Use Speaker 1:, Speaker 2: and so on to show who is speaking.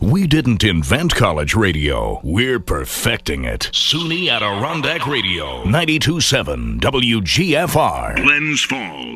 Speaker 1: We didn't invent college radio. We're perfecting it. SUNY Adirondack Radio, 92.7 WGFR.
Speaker 2: Glens Falls.